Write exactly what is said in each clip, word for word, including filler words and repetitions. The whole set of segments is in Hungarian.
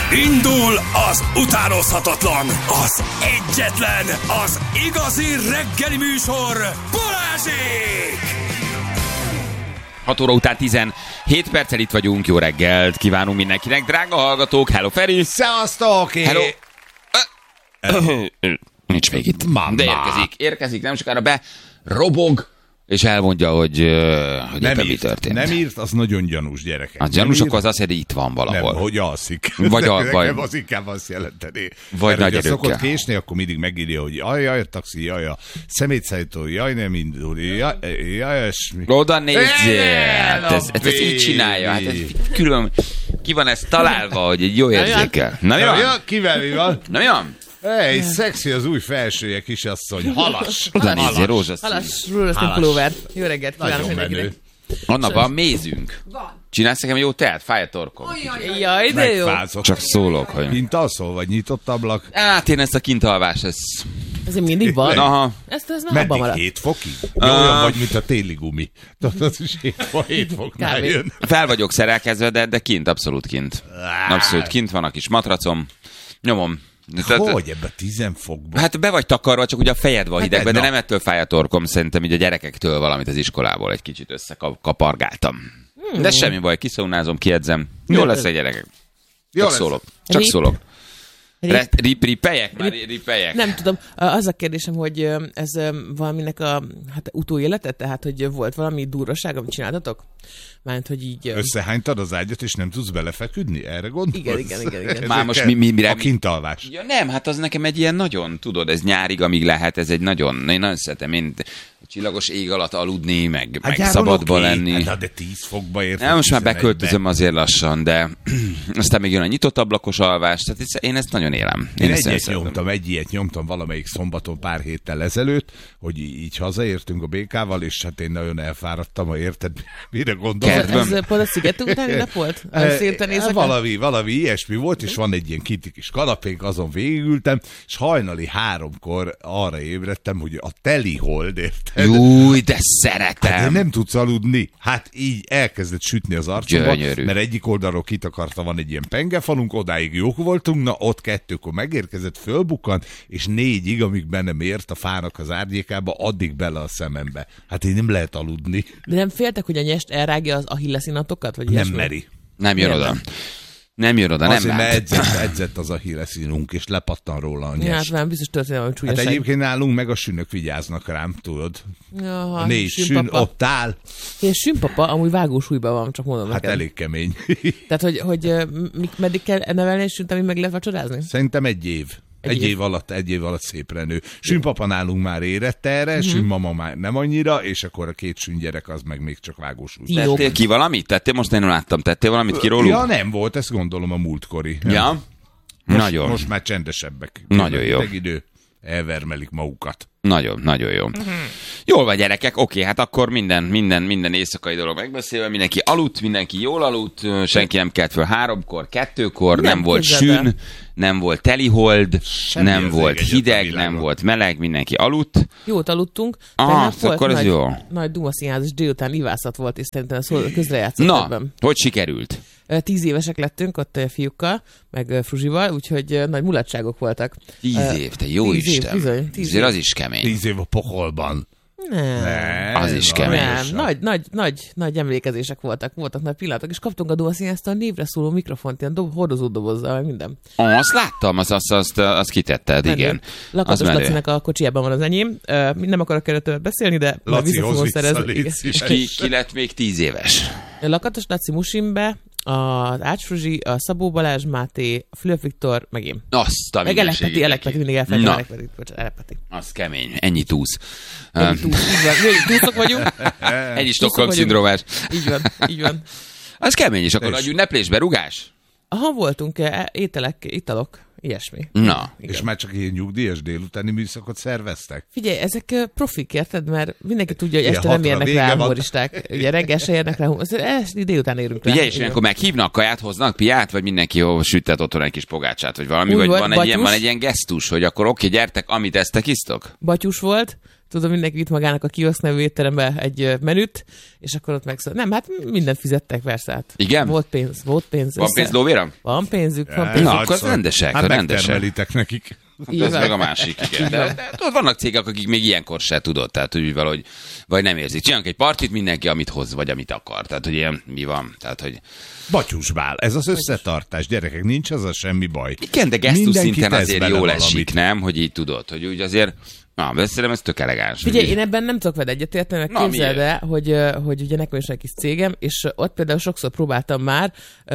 Indul az utánozhatatlan, az egyetlen, az igazi reggeli műsor, Balázsék! hat óra után tizenhét perccel itt vagyunk, jó reggelt kívánunk mindenkinek, drága hallgatók, hello Feri! Szevasztok! Hello! Nincs még itt, Mama. de érkezik, érkezik, nem sokára be, robog, és elmondja, hogy, uh, hogy éppen mi történt. Nem írt, az nagyon gyanús, gyerekek. Az gyanús, akkor az azt jelenti, itt van valahol. Nem, hogy alszik. Vagy a, Nekem vagy... az inkább azt jelenteni. Vagy nagy erőkkel. Szokott késni, akkor mindig megírja, hogy jaj, jaj, taxi, jaj, a szemétszállító, jaj, nem indul, jaj, jaj, esmi. Oda nézzél! Ez, ez, ez így csinálja. Hát ez külön, ki van ez találva, hogy egy jó érzékel. Na jó? Kivel mi van? Na jó? Hey, szexi az új felsője, kisasszony. Halas. Oda nézzél, rózsaszín. Halas, rózsaszín pulóver. Jó reggelt kívánok Nagyon mindenkinek. menő. Anna, van mézünk? Van. Csinálsz nekem jó teát? Fáj a torkom. Jaj, de jó. Megfázott. Csak szólok, hogy... Kint alszol, vagy nyitott ablak? Hát én ezt a kintalvást, ez... Ez mindig van. Aha. Ezt ez már abban Meddig? maradt. Hét fokig? Jó, olyan vagy, mint a téli gumi. Tudod, az is hét, fok, hét foknál Kármint. jön. Fel vagyok szerelkezve, de, de kint, abszolút kint. Abszolút kint van a kis matracom. Nyomom. Tehát- Hogy ebbe tíz fokban? Hát be vagy takarva, csak ugye a fejed van Hát hidegben, de na. nem ettől fáj a torkom, szerintem így a gyerekektől valamit az iskolából egy kicsit összekapargáltam. Hmm. De semmi baj, kiszaunázom, kiedzem. Jó lesz a gyerekek. Jó Csak lesz. szólok. Csak Rip. szólok. Rip. Re- Rip, ripeljek? Már ripeljek? Nem tudom, az a kérdésem, hogy ö, ez ö, valaminek a hát, utóélete, tehát, hogy volt valami durvaság, amit csináltatok? Mármint, hogy így... ö, Összehánytad az ágyat, és nem tudsz belefeküdni? Erre gondolsz? Igen, igen, igen, igen. Ezért Már most kell mi- mi- mire- A kintalvás. Ja, nem, hát az nekem egy ilyen nagyon, tudod, ez nyárig, amíg lehet, ez egy nagyon, én nagyon szeretem, én csillagos ég alatt aludni, meg, meg gyáron szabadba oké. lenni. Hát, de tíz fokba érted. Nem, most már tizenegybe. beköltözöm azért lassan, de aztán még jön a nyitott ablakos alvás, tehát ez, én ezt nagyon élem. Én ezt egy ilyet szeretem. nyomtam, egy ilyet nyomtam valamelyik szombaton pár héttel ezelőtt, hogy így hazaértünk a bé ká-val, és hát én nagyon elfáradtam, ha érted, mire gondolom. Kertben. Ez, ez pont a sziget utáni nap volt? A szírten éjszaka? Valami, valami ilyesmi volt, és van egy ilyen kinti kis kanapénk, azon végigültem, és hajnali háromkor arra ébredtem, hogy a teli hold, érted? Júj, de Hát szeretem. de nem tudsz aludni. Hát így elkezdett sütni az arcomba, Gyönyörű. mert egyik oldalról kitakarta, van egy ilyen pengefalunk, odáig jók voltunk, na ott kettőkor megérkezett, fölbukkant, és négyig, amíg bennem ért a fának az árnyékába, addig bele a szemembe. Hát így nem lehet aludni. De nem féltek, hogy a nyest elrágja az ahilleszínatokat? Vagy Nem ilyesmi? meri. Nem jön Miért oda. nem? Nem jön oda, nem Azért, mert lát. edzett, edzett az Achilleszínunk, és lepattan róla a Ja, hát nyest. már biztos történelmi Hát csúlyaság. egyébként nálunk meg a sünök vigyáznak rám, tudod. Jaha, A négy sün sünpapa. ott áll, És sünpapa amúgy vágósúlyban van, csak mondom hát neked. elég kemény. Tehát, hogy, hogy ö, mi- meddig kell nevelni egy sünt, amíg meg lehet vacsorázni? Szerintem egy év. Egy, Egy egy év. év. alatt, egy év alatt szépre nő. Sünpapa nálunk már érett erre, uh-huh. sünmama már nem annyira, és akkor a két süngyerek az meg még csak vágós úgy. Ti- Tettél ki valamit? Tettél, most én nem láttam, tettél valamit ki róluk? Ja, nem volt, ezt gondolom a múltkori. Ja? Most, Nagyon. Most már csendesebbek. Nagyon jó. Idő. Elvermelik magukat. Nagyon, nagyon jó. Uh-huh. Jól van, gyerekek, oké, hát akkor minden, minden, minden éjszakai dolog megbeszélve, mindenki aludt, mindenki jól aludt, senki nem kelt föl háromkor, kettőkor, nem, nem volt képzeld el. sűn, nem volt telihold, Semmi nem az volt ég egyet a hideg, világon. nem volt meleg, mindenki aludt. Jót aludtunk. Ah, tegnap akkor volt ez nagy, jó. nagy Duma Színház, és délután ivászat volt, és szerintem ez hol- közrejátszott Na, ebben. hogy sikerült? Ö, Tíz évesek lettünk ott ö, fiúkkal, meg ö, Fruzsival, úgyhogy ö, nagy mulatságok voltak. Tíz Ö, év, te jó tíz év, Isten. bizony, tíz Azért év. az is kemény. Tíz év a pokolban. Nem. Nem, Az is kemény. Nem, nagyon. nagy, nagy, nagy, nagy emlékezések voltak, voltak nagy pillanatok, és kaptunk a Duma Színháztól a névre szóló mikrofont, ilyen dob, hordozó dobozzal, meg minden. Ah, azt láttam, azt, azt, azt, azt kitetted, Menő. igen. Lakatos Az menő. Lacinak a kocsijában van az enyém. Ö, Nem akarok erről többet beszélni, de majd vissza Lacihoz fogom vissza, szerezni. légy Igen. szíves. Ki, ki lett még tíz éves? Lakatos Laci Musimbe, az Ács Fruzsi, a Szabó Balázs Máté, a Fülöp Viktor, meg én. Azt a Meg Elepeti, Elepeti, mindig elfelejtem Na. Elepeti, bocsánat, Elepeti. Az kemény, ennyi túsz. Ennyi túl, így van. Jó, túlszok vagyunk. Ennyi Stockholm vagyunk. szindrómás. Így van, így van. Az kemény, és akkor És- adjunk neplésbe, rugás? Aha, voltunk eh, ételek, italok, ilyesmi. Na. Igen. És már csak ilyen nyugdíjas délutáni műszakot szerveztek? Figyelj, ezek ö, profik, érted? Mert mindenki tudja, hogy Igen, este nem hatra érnek vége rá van. humoristák. Ugye reggel se érnek rá humoristák. Ezt délután érünk rá. Ugye, és Igen. ilyenkor meghívnak, kaját hoznak, piát, vagy mindenki jó süttet otthon egy kis pogácsát, vagy valami, Úgy vagy volt, van egy, ilyen, Batyus. van egy ilyen gesztus, hogy akkor oké, gyertek, amit esztek, isztok? Batyus volt, tudom, mindenki vitt magának a Kiosk nevű étterembe egy menüt, és akkor ott megszól. Nem, hát mindent fizettek, persze. Hát. Igen? Volt pénz, volt pénz. Van pénz lóvéra? Van pénzük, van Ja, pénzük. Na, akkor az rendesek, Hát rendesek. megtermelitek nekik. Ez meg a másik, igen. De, de ott vannak cégek, akik még ilyenkor se tudod, tehát hogy valahogy, vagy nem érzik. Csinálunk egy partit, mindenki amit hoz, vagy amit akar. Tehát, hogy ilyen mi van. Tehát, hogy... Batyusbál, ez az összetartás, gyerekek, nincs az a semmi baj. Igen, de gesztus Mindenki szinten tesz azért bele jól valamit. esik, nem? Hogy így tudod, hogy úgy azért... Na, de szerintem ez tök elegáns. Figyelj, Ugye? én ebben nem tudok veled egyetérteni, mert Na, képzeld miért? el, hogy, ö, hogy ugye nekem is egy kis cégem, és ott például sokszor próbáltam már,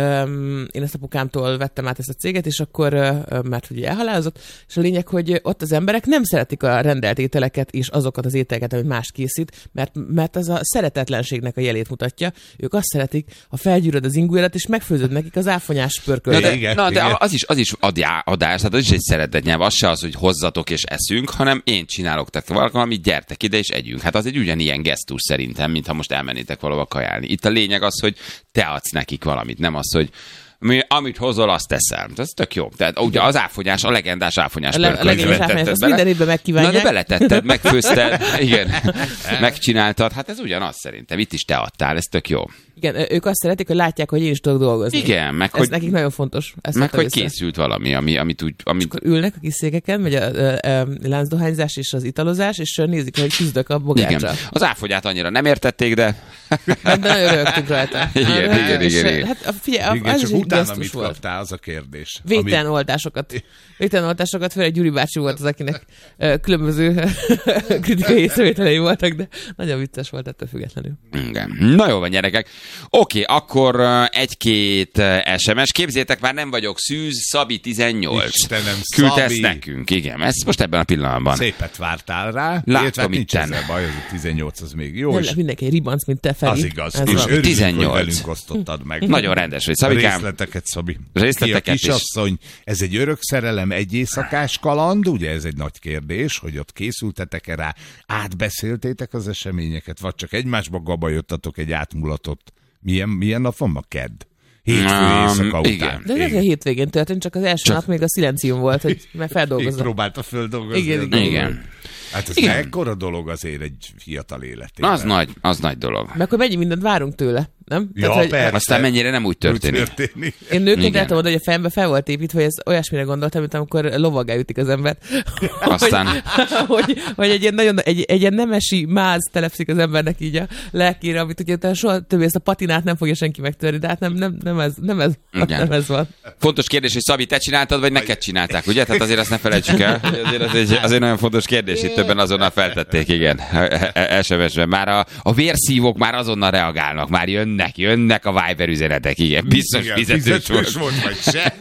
öm, én ezt apukámtól vettem át ezt a céget, és akkor, ö, mert ugye elhalálozott, és a lényeg, hogy ott az emberek nem szeretik a rendelt ételeket és azokat az ételeket, amit más készít, mert, mert az a szeretetlenségnek a jelét mutatja. Ők azt szeretik, ha felgyűröd az ingújat, és megfőzöd nekik az áfonyás Na, pörköltet. de, Igen, na, de igen. az is, az is adjá, adás, tehát az is egy szeretetnyelv, az se az, hogy hozzatok és eszünk, hanem én csinálok tehát valamit, gyertek ide és együnk. Hát az egy ugyanilyen gesztus szerintem, mintha most elmennétek valahova kajálni. Itt a lényeg az, hogy te adsz nekik valamit, nem az, hogy mi, amit hozol, azt teszem. Ez tök jó. Tehát ugye az áfonyás, a legendás áfonyás A le- a legendás pörköltet áfonyás, tetted azt bele. minden évben megkívánják. Na, de beletetted, megfőzted, igen, megcsináltad. Hát ez ugyanaz szerintem. Itt is te adtál, ez tök jó. Igen, ők azt szeretik, hogy látják, hogy én is tudok dolgozni. Igen, meg Ez hogy, nekik nagyon fontos. Ezt meg vettem hogy észre. készült valami, ami, amit úgy... Amit... Akkor ülnek a kis székeken, megy a, a, a láncdohányzás és az italozás, és nézik, hogy küzdök a bogáccsal. Igen. Az áfogyát annyira nem értették, de... Hát, de nagyon rögtünk rajta. Igen, Hát, igen, és, igen, igen. Hát a- figyelj, Igen, az csak is egy utána gesztus mit volt. kaptál, az a kérdés. Végtelen oltásokat. Végtelen oltásokat, főleg Gyuri bácsi volt az, akinek ö, különböző kritikai észrevételei voltak, de nagyon vicces volt ettől függetlenül. Igen. Na jó van, gyerekek. Oké, akkor uh, egy-két uh, es em es. Képzétek, már nem vagyok szűz, Szabi tizennyolc. Istenem, Küldte Szabi. ezt nekünk, igen. Ez most ebben a pillanatban. Szépet vártál rá. Látom Illetve hát nincs itten. ezzel baj, az a tizennyolc az még jó. Nem És lehet mindenki egy ribanc, mint te, Feri. az igaz. Ez És van. örülünk, tizennyolc. hogy velünk osztottad meg. Nagyon rendes vagy, A Szabikám. részleteket, Szabi. Részleteket Ki a is. kisasszony, ez egy örök szerelem, egy éjszakás kaland, ugye ez egy nagy kérdés, hogy ott készültetek-e rá, átbeszéltétek az eseményeket, vagy csak egymásba gabajottatok egy átmulatot. Milyen, milyen nap van ma? Kedd. Hétfő Um, éjszaka igen. után. De ez a hétvégén történt, csak az első Csak- nap még a szilencium volt, hogy meg Még feldolgozom. próbálta földolgozni. Igen, a igen. dolgot. Igen. Hát ez Igen. mekkora dolog azért egy fiatal életében. Na, az nagy, az nagy dolog. Meg akkor mennyi mindent várunk tőle, nem? Ja, hogy persze. Aztán mennyire nem úgy Úgy történik. történik. én nőként Igen. láttam oda, hogy a fejembe fel volt építve, hogy ez olyasmire gondoltam, mint amikor lovaggá ütik az embert. Aztán- hogy, hogy, hogy egy, ilyen nagyon, egy, egy ilyen nemesi máz telepszik az embernek így a lelkére, amit ugye utána soha többé ezt a patinát nem fogja senki megtörni, de hát nem, nem, nem, ez, nem, ez, Igen. nem ez van. Fontos kérdés, hogy Szabi, te csináltad, vagy neked csinálták, ugye? Tehát azért azt ne felejtsük el. hogy Azért az egy, az egy nagyon fontos kérdés, itt többen azonnal feltették, igen. es em es-ben. Már a, a vérszívók már azonnal reagálnak, már jönnek, jönnek a Viber üzenetek, igen. Biztos Igen, fizetős fizetős volt. volt, vagy se.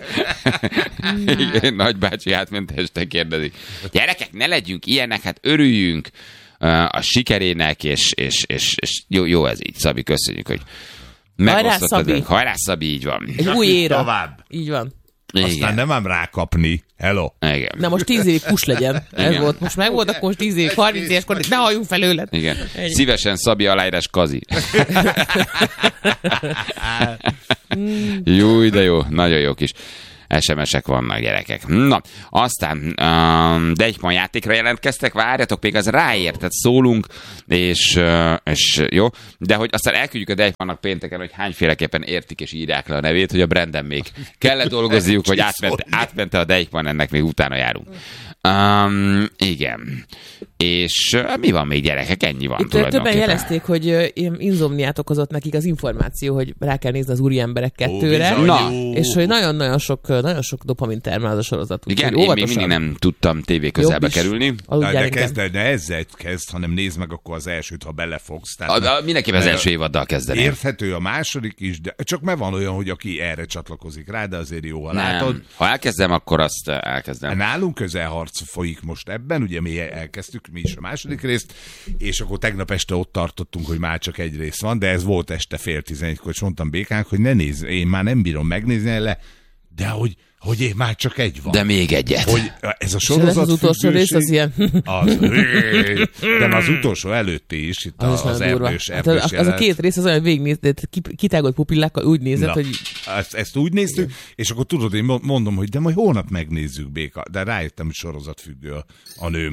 Igen, nagybácsi átment este kérdezik. Gyerekek, ne legyünk ilyenek, hát örüljünk uh, a sikerének, és, és, és, és jó, jó ez így, Szabi, köszönjük, hogy megosztottad. Szabi. velünk. Hajrá, Szabi, így van. Egy új éra. Tovább. Így van. Aztán Igen. nem ám rákapni. Hello. Igen. Na most tíz évig kus legyen. Ez Igen. volt. Most meg volt, akkor most tíz évig, harminc éveskor, ne halljunk felőled. Igen. Ennyi. Szívesen Szabi aláírás Kazi. Jó, de jó. Nagyon jó kis es em es-ek vannak, gyerekek. Na, aztán um, Deichmann játékra jelentkeztek, várjatok, még az ráért, tehát szólunk, és, uh, és jó, de hogy aztán elküldjük a Deichmannnak pénteken, hogy hányféleképpen értik és írják le a nevét, hogy a Branden még kell dolgozniuk, hogy átmente, átmente a Deichmann, ennek még utána járunk. Um, igen. És uh, mi van még, gyerekek? Ennyi van Itt többen tulajdonképpen. jelezték, hogy ö, ilyen insomniát okozott nekik az információ, hogy rá kell nézni az úri emberek kettőre, bizony. Na. és hogy nagyon-nagyon sok, nagyon sok dopamin termel az a sorozat. Igen, úgyhogy én még óvatosan. mindig nem tudtam tévé közelbe Jobb is. kerülni. Aludjál Na, de inkább. kezd, de ne ezzel kezd, hanem nézd meg akkor az elsőt, ha belefogsz. A, Tehát a, mindenképpen az első évaddal kezdeném. érthető a második is, de csak mert van olyan, hogy aki erre csatlakozik rá, de azért jó, ha látod. Nem. Ha elkezdem, akkor azt eh, elkezdem. Nálunk közelharc folyik most ebben, ugye mi elkezdtük, mi is a második részt, és akkor tegnap este ott tartottunk, hogy már csak egy rész van, de ez volt este fél tizenegykor, és mondtam Békánk, hogy ne nézz, én már nem bírom megnézni le, de hogy, hogy én már csak egy van. De még egyet. Hogy ez a És ez sorozat az utolsó rész, az ilyen... Az, de az utolsó előtti is, itt Az is az, az nagyon durva. erdős, Hát erdős az, az a két rész az olyan végignézett, kitágolt pupillákkal úgy nézett, Na, hogy ezt, ezt úgy néztük, igen. És akkor tudod, én mondom, hogy de majd holnap megnézzük, Béka, de rájöttem, hogy sorozatfüggő a, a nőm.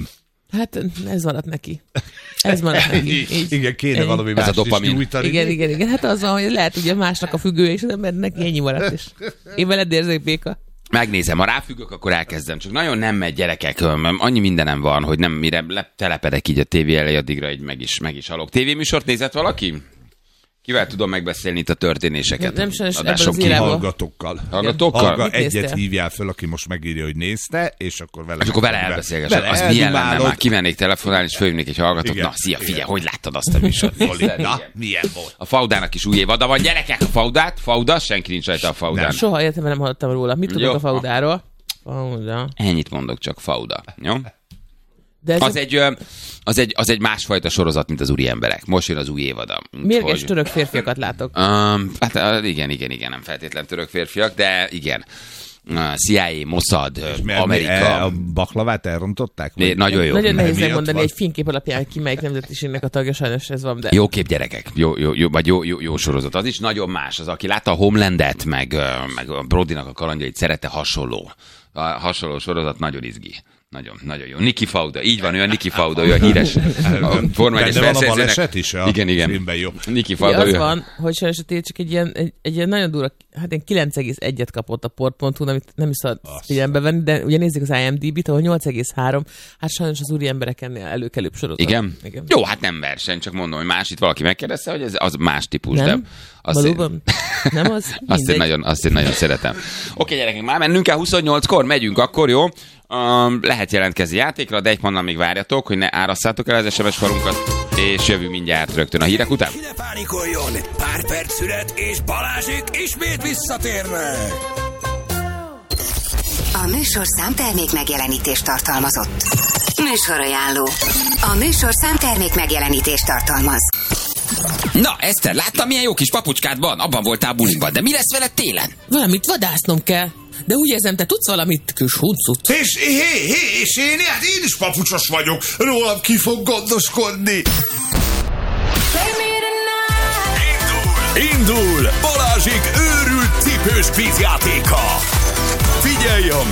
Hát ez maradt neki. Ez maradt neki. Így. Igen, kéne Ennyi. valami Ez a mást is dopamin. nyújtani. Igen, igen, igen. Hát az van, hogy lehet ugye másnak a függő, és az embernek ennyi maradt is. Én veled érzek, Béka. Megnézem, ha ráfüggök, akkor elkezdem. Csak nagyon nem megy, gyerekek. Annyi mindenem van, hogy nem mire telepedek így a tévé elé, addigra így meg is, meg is halok. Tévéműsort nézett valaki? Kivel tudom megbeszélni itt a történéseket? Nem sajnos ebben Adások az kívül. irányba. Hallgatókkal. Hallgatókkal? Hallga, Mit egyet néztél? hívjál föl, aki most megírja, hogy nézte, és akkor vele... És akkor vele elbeszélgessek. Vele Az milyen lenne eldumálod. már? Kimennék telefonálni, és fölhívnék egy hallgatót. Igen, Na, szia, igen. figyelj, hogy láttad azt a műsort? Nézted? Na, Igen. milyen volt? A Faudának is új évada van, gyerekek, a Faudát, Fauda, senki nincs rajta a Faudán. Soha életemben nem hallottam róla. Mit tudok Jó. a Faudáról? Fauda. Ennyit mondok csak, Fauda. Jó? De ez Az egy, ö, az, egy, az egy másfajta sorozat, mint az úri emberek. Most jön az új évada. mérges Úgyhogy- török férfiakat látok. Um, hát uh, igen, igen, igen, nem feltétlen török férfiak, de igen. Uh, C I A, Mossad, Mert Amerika. Amerika. E, a baklavát elrontották? Né, nagyon jó. Nagyon nehéz miatt megmondani van? egy fénykép alapján, hogy ki melyik nemzetiségnek a tagja, sajnos ez van, de... Jó kép, gyerekek. Jó, jó, jó, vagy jó, jó, jó sorozat. Az is nagyon más. Az, aki látta a Homelandet, meg, ö, meg a Brodynak a kalandjait, szerette hasonló. A hasonló sorozat nagyon izgi. Nagyon, nagyon jó. Niki Fauda, így van, olyan Niki Fauda, olyan híres. A Forma egyes Benne van a versenyzőnek- baleset is a Igen, igen. filmben, jó. Niki Ugye Fauda. az ő- van, hogy sajnos a tényleg csak egy ilyen, egy, egy ilyen nagyon durva, hát ilyen kilenc egész egyet kapott a port pont hu, amit nem is szabad figyelembe venni, de ugye nézzük az I M D B-t, ahol nyolc egész három, hát sajnos az úri emberek ennél előkelőbb sorozat. Igen? Igen. Jó, hát nem verseny, csak mondom, hogy más itt valaki megkérdezte, hogy ez az más típus, Nem? de azt én, Valóban? Nem az? azt, én Mindegy. nagyon, azt én nagyon szeretem. Oké, gyerekek, már mennünk kell huszonnyolckor, megyünk akkor, jó? Um, lehet jelentkezni játékra, de egy pannal még várjatok, hogy ne árasszátok el az es em es falunkat, és jövünk mindjárt rögtön a hírek után. Ne pánikoljon! Pár perc szület, és Balázsék ismét visszatérnek! A műsorszám termék megjelenítést tartalmazott. Műsorajánló. A műsorszám termék megjelenítést tartalmaz. Na, Eszter, láttam, milyen jó kis papucskád van? Abban voltál buliban, de mi lesz veled télen? Valamit vadásznom kell. De úgy érzem, te tudsz valamit, kis huncut. És hé, hé, és én, hát én is papucsos vagyok. Rólam ki fog gondoskodni. Indul! Indul! Balázsék őrült cipős kvízjátéka! Figyelj a